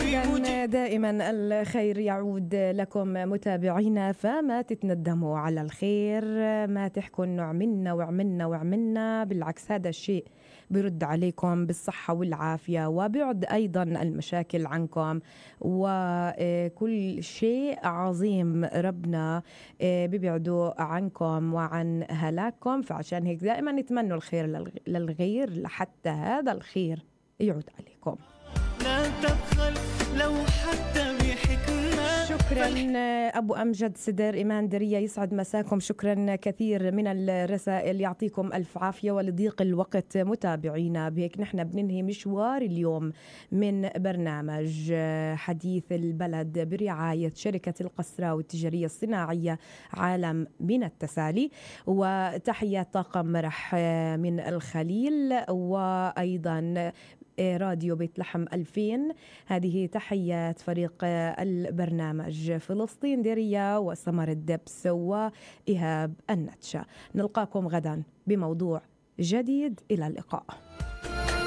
إذن دائما الخير يعود لكم متابعينا، فما تتندموا على الخير، ما تحكوا انه عملنا، بالعكس هذا الشيء بيرد عليكم بالصحة والعافية، وبيعد أيضا المشاكل عنكم، وكل شيء عظيم ربنا بيبعدوا عنكم وعن هلاككم. فعشان هيك دائما نتمنوا الخير للغير لحتى هذا الخير يعود عليكم. لا تبخل لو حتى بحكمة. شكرا أبو أمجد سدر إيمان درية، يسعد مساكم. شكرا كثير من الرسائل، يعطيكم ألف عافية. ولضيق الوقت متابعينا بهيك نحن بننهي مشوار اليوم من برنامج حديث البلد برعاية شركة القسراوي التجارية الصناعية عالم من التسالي، وتحيات طاقم مرح من الخليل، وأيضا راديو بيت لحم 2000. هذه تحيات فريق البرنامج فلسطين ديرية وسمر الدبس وإيهاب النتشة. نلقاكم غدا بموضوع جديد، إلى اللقاء.